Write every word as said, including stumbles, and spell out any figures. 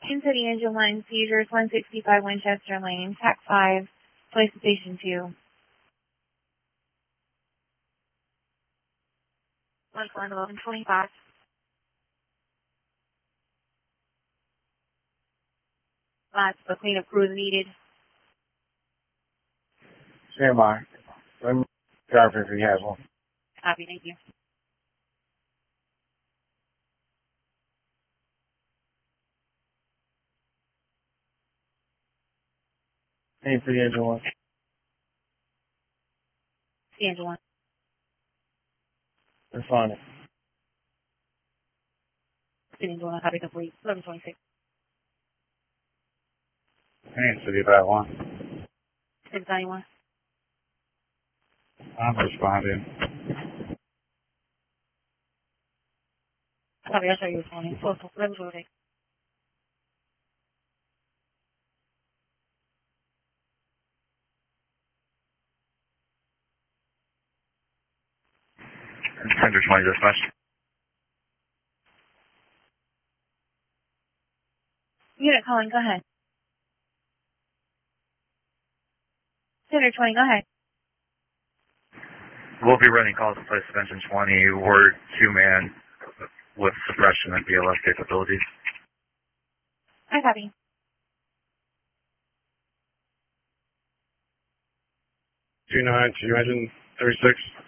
Into the engine one, seizures one sixty-five Winchester Lane, T A C five, place station two. one eleven twenty-five. Lots of cleanup crews needed. Stand by. Let me drive if he has one. Copy, thank you. Aim for the engine one. The engine one. They're fine. The engine one, copy complete. eleven twenty-six. Aim for the about one. six ninety-one. I'm responding. Copy, I'll show you responding. eleven twenty-six. Center twenty dispatch. Unit calling, go ahead. Center twenty, go ahead. We'll be running calls in place of engine twenty. We're two-man with suppression and B L S capabilities. I copy. two nine, two engine thirty-six.